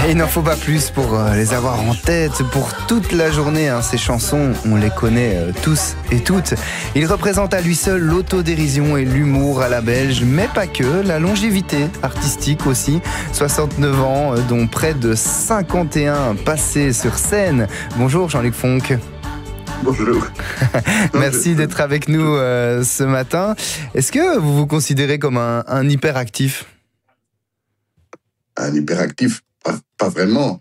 Et il n'en faut pas plus pour les avoir en tête pour toute la journée. Ces chansons, on les connaît tous et toutes. Il représente à lui seul l'autodérision et l'humour à la belge, mais pas que, la longévité artistique aussi. 69 ans, dont près de 51 passés sur scène. Bonjour Jean-Luc Fonck. Bonjour. Merci d'être avec nous ce matin. Est-ce que vous vous considérez comme un hyperactif ? Un hyperactif, pas vraiment.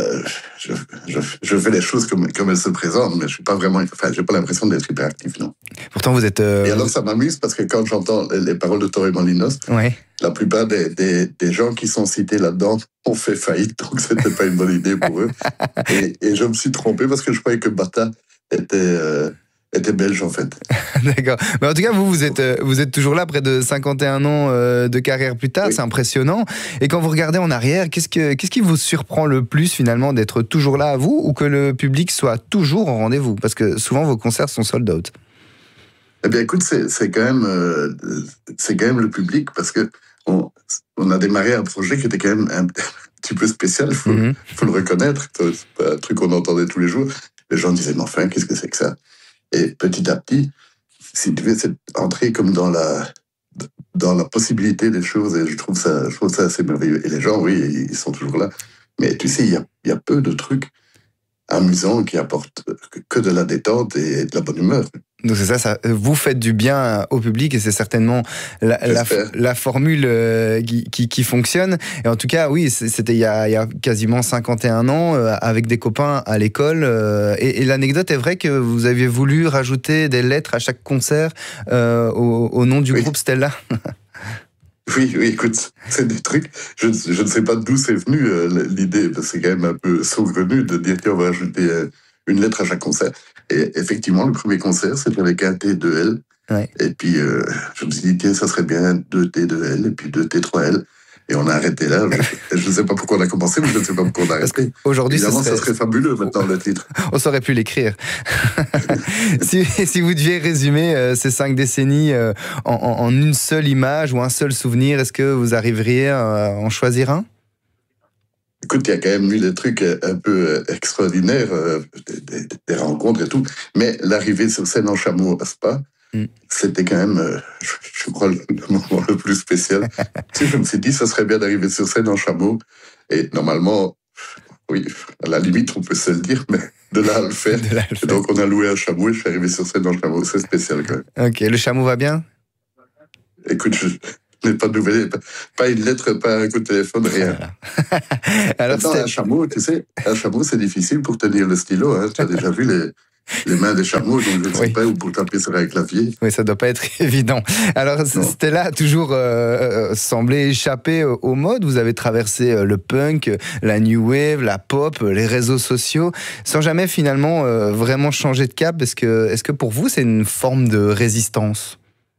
Je fais les choses comme elles se présentent, mais je suis pas vraiment. Enfin, j'ai pas l'impression d'être hyperactif, non. Pourtant, vous êtes. Et alors, ça m'amuse parce que quand j'entends les paroles de Torre Molinos, ouais. La plupart des gens qui sont cités là-dedans ont fait faillite, donc c'était pas une bonne idée pour eux. Et je me suis trompé parce que je croyais que Bata était belge en fait. D'accord. Mais en tout cas, vous êtes toujours là, près de 51 ans de carrière plus tard, oui. C'est impressionnant. Et quand vous regardez en arrière, qu'est-ce qui vous surprend le plus finalement d'être toujours là à vous ou que le public soit toujours au rendez-vous ? Parce que souvent vos concerts sont sold out. Eh bien écoute, c'est quand même le public parce que on a démarré un projet qui était quand même un petit peu spécial, faut le reconnaître. C'est pas un truc qu'on entendait tous les jours. Les gens disaient, mais enfin, qu'est-ce que c'est que ça ? Et petit à petit, si tu veux, c'est entrer comme dans la possibilité des choses, et je trouve ça assez merveilleux. Et les gens, oui, ils sont toujours là. Mais tu sais, il y a peu de trucs amusants qui apportent que de la détente et de la bonne humeur. Donc c'est ça, vous faites du bien au public et c'est certainement la formule qui fonctionne. Et en tout cas, oui, c'était il y a quasiment 51 ans avec des copains à l'école. Et l'anecdote est vraie que vous aviez voulu rajouter des lettres à chaque concert au nom du groupe Stella. Oui, écoute, c'est des trucs. Je ne sais pas d'où c'est venu l'idée, parce que c'est quand même un peu saugrenu de dire qu'on va ajouter une lettre à chaque concert. Et effectivement, le premier concert, c'était avec un T, 2 L. Ouais. Et puis, je me suis dit, tiens, ça serait bien 2 T, 2 L, et puis 2 T, 3 L. Et on a arrêté là. Je ne sais pas pourquoi on a commencé, mais je ne sais pas pourquoi on a arrêté. Aujourd'hui, évidemment, ça serait fabuleux maintenant, le titre. On saurait plus l'écrire. si vous deviez résumer ces 5 décennies en une seule image ou un seul souvenir, est-ce que vous arriveriez à en choisir un ? Écoute, il y a quand même eu des trucs un peu extraordinaires, des rencontres et tout. Mais l'arrivée sur scène en chameau à Spa, c'était quand même, je crois, le moment le plus spécial. Tu sais, je me suis dit, ça serait bien d'arriver sur scène en chameau. Et normalement, oui, à la limite, on peut se le dire, mais de là à le faire. Et donc, on a loué un chameau et je suis arrivé sur scène en chameau. C'est spécial quand même. Ok, le chameau va bien ? Écoute, je n'ai pas de nouvelles, pas une lettre, pas un coup de téléphone, rien. Voilà. Alors, attends, un chameau, tu sais, c'est difficile pour tenir le stylo. Hein. Tu as déjà vu les mains des chameaux, donc je ne sais pas, ou pour taper sur un clavier. Oui, ça ne doit pas être évident. Alors, Stella a toujours semblé échapper aux modes. Vous avez traversé le punk, la new wave, la pop, les réseaux sociaux, sans jamais finalement vraiment changer de cap. Est-ce que pour vous, c'est une forme de résistance ?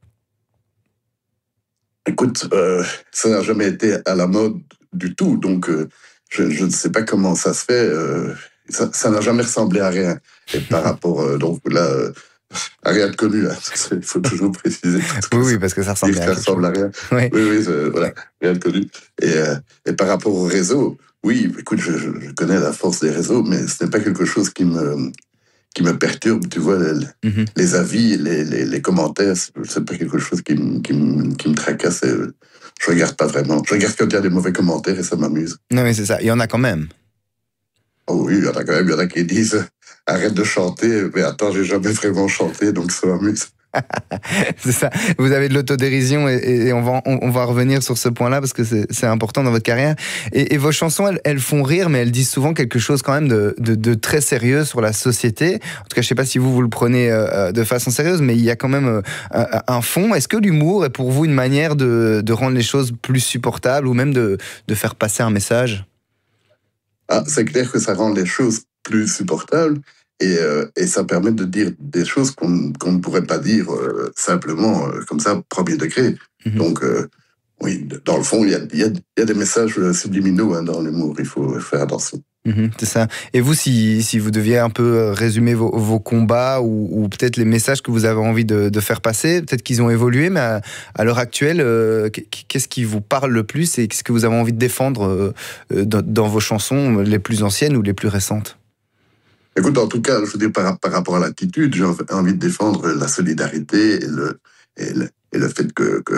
Écoute, ça n'a jamais été à la mode du tout, donc je ne sais pas comment ça se fait. Ça n'a jamais ressemblé à rien. Et par rapport, donc là, à rien de connu, il faut toujours préciser. Oui, parce que ça ressemble à rien. Oui, voilà, rien de connu. Et par rapport au réseau, oui, écoute, je connais la force des réseaux, mais ce n'est pas quelque chose qui me perturbe, tu vois, les avis, les commentaires, c'est pas quelque chose qui me tracasse. Je regarde pas vraiment. Je regarde quand il y a des mauvais commentaires et ça m'amuse. Non, mais c'est ça. Il y en a quand même. Oh oui, il y en a quand même. Il y en a qui disent arrête de chanter. Mais attends, j'ai jamais vraiment chanté, donc ça m'amuse. C'est ça. Vous avez de l'autodérision et on va revenir sur ce point-là parce que c'est important dans votre carrière. Et vos chansons, elles font rire, mais elles disent souvent quelque chose quand même de très sérieux sur la société. En tout cas, je ne sais pas si vous le prenez de façon sérieuse, mais il y a quand même un fond. Est-ce que l'humour est pour vous une manière de rendre les choses plus supportables ou même de faire passer un message ? C'est clair que ça rend les choses plus supportables. Et ça permet de dire des choses qu'on ne pourrait pas dire simplement comme ça, premier degré. Donc, oui, dans le fond, il y a des messages subliminaux dans l'humour, il faut faire attention. C'est ça. Et vous, si vous deviez un peu résumer vos combats ou peut-être les messages que vous avez envie de faire passer, peut-être qu'ils ont évolué, mais à l'heure actuelle, qu'est-ce qui vous parle le plus et qu'est-ce que vous avez envie de défendre dans vos chansons, les plus anciennes ou les plus récentes? Écoute, en tout cas, je veux dire, par rapport à l'attitude, j'ai envie de défendre la solidarité et le fait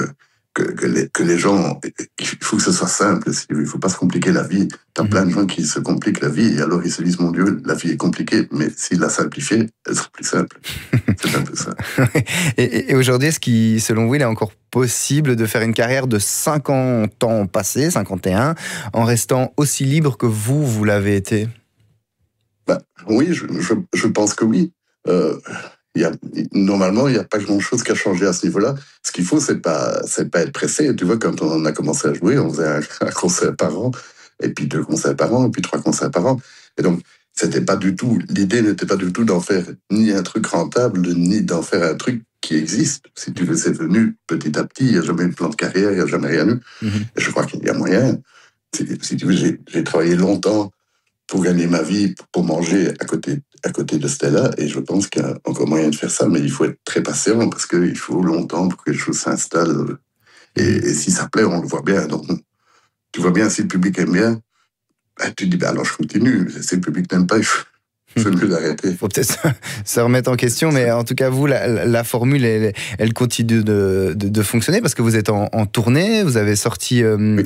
que les gens, il faut que ce soit simple, il ne faut pas se compliquer la vie. T'as plein de gens qui se compliquent la vie et alors ils se disent, mon Dieu, la vie est compliquée, mais s'ils la simplifiaient, elle serait plus simple. C'est un peu ça. Et aujourd'hui, est-ce qu'il, selon vous, il est encore possible de faire une carrière de 50 ans passés, 51, en restant aussi libre que vous l'avez été? Oui, je pense que oui. Normalement, il n'y a pas grand-chose qui a changé à ce niveau-là. Ce qu'il faut, c'est pas être pressé. Tu vois, quand on a commencé à jouer, on faisait un concert par an, et puis 2 concerts par an, et puis 3 concerts par an. Et donc, l'idée n'était pas du tout d'en faire ni un truc rentable, ni d'en faire un truc qui existe. Si tu veux, c'est venu petit à petit. Il n'y a jamais eu de plan de carrière, il n'y a jamais rien eu. Et je crois qu'il y a moyen. Si tu veux, j'ai travaillé longtemps pour gagner ma vie, pour manger à côté de Stella, et je pense qu'il y a encore moyen de faire ça, mais il faut être très patient, parce qu'il faut longtemps pour que les choses s'installent, et si ça plaît, on le voit bien. Donc, tu vois bien, si le public aime bien, tu te dis, alors je continue, si le public n'aime pas, c'est mieux d'arrêter. Il faut peut-être se remettre en question, mais en tout cas, vous, la formule, elle continue de fonctionner parce que vous êtes en tournée, vous avez sorti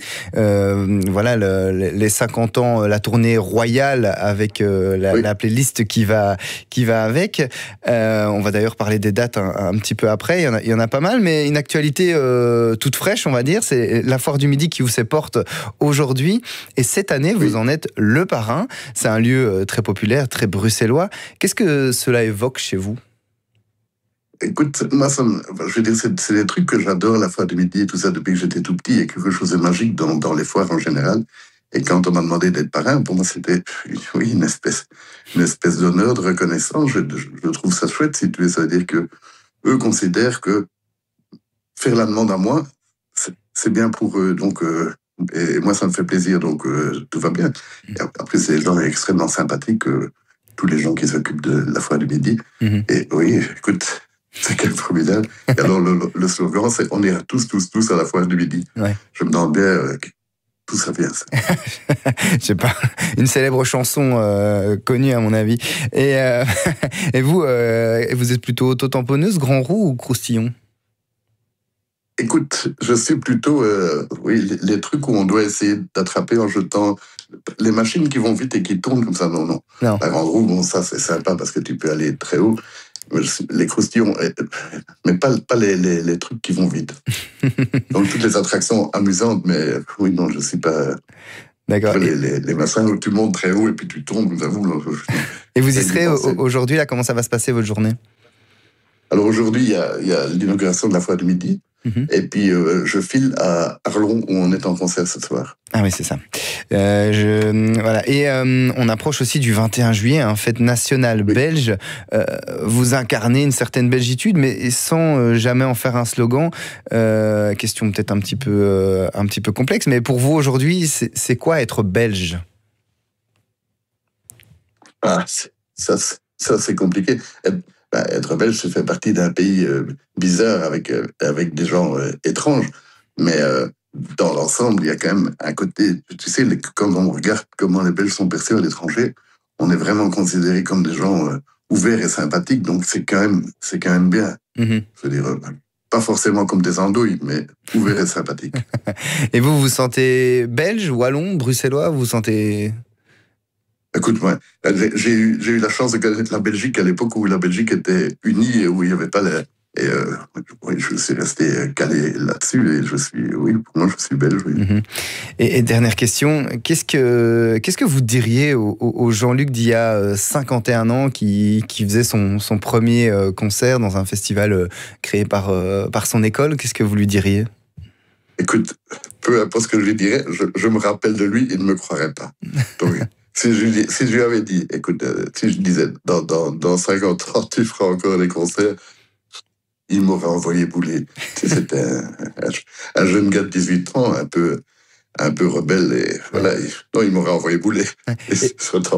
voilà, les 50 ans, la tournée royale avec la playlist qui va avec. On va d'ailleurs parler des dates un petit peu après, il y en a pas mal, mais une actualité toute fraîche, on va dire, c'est la Foire du Midi qui vous porte aujourd'hui. Et cette année, vous en êtes le parrain. C'est un lieu très populaire, très bruxellois. Qu'est-ce que cela évoque chez vous? Écoute, moi, je veux dire, c'est des trucs que j'adore, la Foire du Midi et tout ça, depuis que j'étais tout petit. Il y a quelque chose de magique dans les foires en général. Et quand on m'a demandé d'être parrain, pour moi, c'était une espèce d'honneur, de reconnaissance. Je trouve ça chouette, si tu veux. Ça veut dire que eux considèrent que faire la demande à moi, c'est bien pour eux. Donc, et moi, ça me fait plaisir, donc tout va bien. Et après, c'est des gens extrêmement sympathiques, tous les gens qui s'occupent de la Foire du Midi. Et oui, écoute, c'est quel formidable. Et alors, le slogan, c'est « On ira tous à la Foire du Midi ». Je me demande bien d'où ça vient, ça. Je sais pas, une célèbre chanson connue, à mon avis. Et vous, vous êtes plutôt auto-tamponneuse, grand roux ou croustillon? Écoute, je suis plutôt, les trucs où on doit essayer d'attraper en jetant les machines qui vont vite et qui tournent comme ça, non. La grande roue, bon, ça c'est sympa parce que tu peux aller très haut. Les croustillons, mais pas les trucs qui vont vite. Donc toutes les attractions amusantes, mais oui, non, je suis pas... D'accord. Les machins où tu montes très haut et puis tu tombes, vous savez. Et vous y serez aujourd'hui, là, comment ça va se passer votre journée? Alors aujourd'hui, il y a l'inauguration de la Foire du Midi. Et puis, je file à Arlon, où on est en concert ce soir. Ah oui, c'est ça. Voilà. Et on approche aussi du 21 juillet, fête nationale belge. Vous incarnez une certaine belgitude, mais sans jamais en faire un slogan. Question peut-être un petit peu complexe, mais pour vous, aujourd'hui, c'est quoi être belge? Ah, ça c'est compliqué. Être belge, ça fait partie d'un pays bizarre avec des gens étranges. Mais dans l'ensemble, il y a quand même un côté... Tu sais, quand on regarde comment les Belges sont perçus à l'étranger, on est vraiment considérés comme des gens ouverts et sympathiques. Donc c'est quand même bien. Je veux dire, pas forcément comme des andouilles, mais ouverts et sympathiques. Et vous vous sentez belge, wallon, bruxellois? Vous vous sentez... Écoute, moi, j'ai eu la chance de connaître la Belgique à l'époque où la Belgique était unie et où il n'y avait pas je suis resté calé là-dessus et pour moi, je suis belge. Oui. Et dernière question, qu'est-ce que vous diriez au Jean-Luc d'il y a 51 ans qui faisait son premier concert dans un festival créé par son école? Qu'est-ce que vous lui diriez? Écoute, peu importe ce que je lui dirais, je me rappelle de lui, il ne me croirait pas. Donc, si je lui avais dit, écoute, si je disais, dans 50 ans, tu feras encore des concerts, il m'aurait envoyé bouler. C'était un jeune gars de 18 ans, un peu un peu rebelle et voilà. Non, il m'aurait envoyé bouler. Et si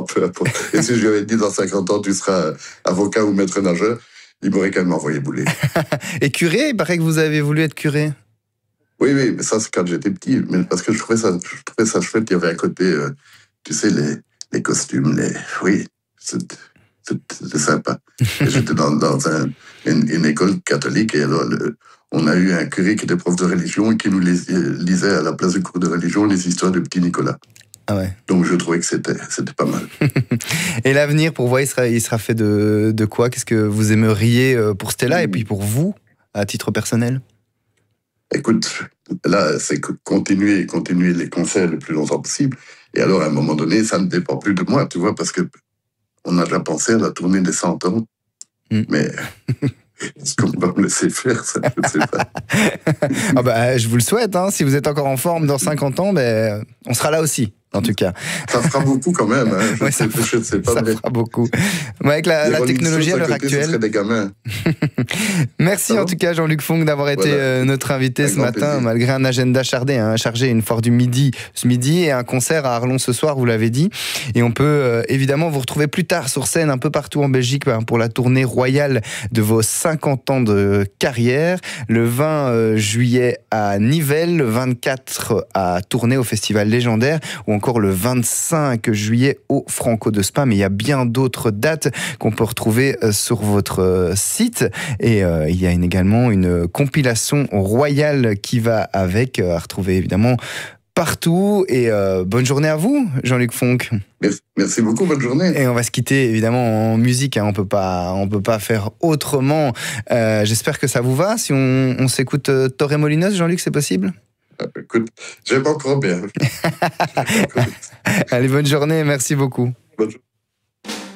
je lui avais dit dans 50 ans, tu seras avocat ou maître nageur, il m'aurait quand même envoyé bouler. Et curé, il paraît que vous avez voulu être curé. Oui, mais ça, c'est quand j'étais petit. Mais parce que je trouvais ça chouette. Il y avait à côté, tu sais, les costumes, oui, c'était sympa. Et j'étais dans une école catholique et alors on a eu un curé qui était prof de religion et qui nous lisait à la place du cours de religion les histoires de petit Nicolas. Ah ouais. Donc je trouvais que c'était pas mal. Et l'avenir, pour vous, il sera fait de quoi? Qu'est-ce que vous aimeriez pour Stella et puis pour vous, à titre personnel? Écoute, là, c'est continuer les concerts le plus longtemps possible. Et alors, à un moment donné, ça ne dépend plus de moi, tu vois, parce que on a déjà pensé à la tournée des 100 ans. Mais est-ce qu'on va me laisser faire ça? Je ne sais pas. Ah bah, je vous le souhaite. Hein. Si vous êtes encore en forme dans 50 ans, ben, on sera là aussi. En tout cas. Ça fera beaucoup quand même. Hein. Je ne sais pas. Ça fera beaucoup. Mais avec la technologie à l'heure actuelle. Ce serait des gamins. Merci en tout cas, Jean-Luc Fonck, d'avoir été notre invité ce matin, plaisir. Malgré un agenda chargé, une foire du midi ce midi et un concert à Arlon ce soir, vous l'avez dit. Et on peut évidemment vous retrouver plus tard sur scène un peu partout en Belgique pour la tournée royale de vos 50 ans de carrière. Le 20 juillet à Nivelles, le 24 à Tournai au Festival Légendaire, ou encore le 25 juillet au Franco de Spa, mais il y a bien d'autres dates qu'on peut retrouver sur votre site. Et il y a également une compilation royale qui va avec, à retrouver évidemment partout. Et bonne journée à vous, Jean-Luc Fonck. Merci beaucoup, bonne journée. Et on va se quitter évidemment en musique, hein. On peut pas faire autrement. J'espère que ça vous va. Si on s'écoute Torremolinos, Jean-Luc, c'est possible? Écoute, j'aime encore bien. Allez, bonne journée, merci beaucoup. Bonne journée.